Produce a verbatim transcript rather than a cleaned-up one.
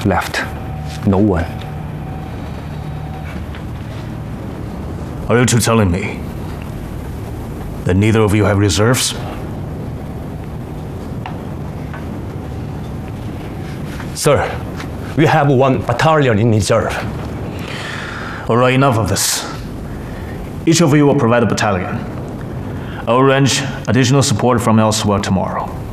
left. No one. Are you two telling me that neither of you have reserves? Sir, we have one battalion in reserve. All right, enough of this. Each of you will provide a battalion. I'll arrange additional support from elsewhere tomorrow.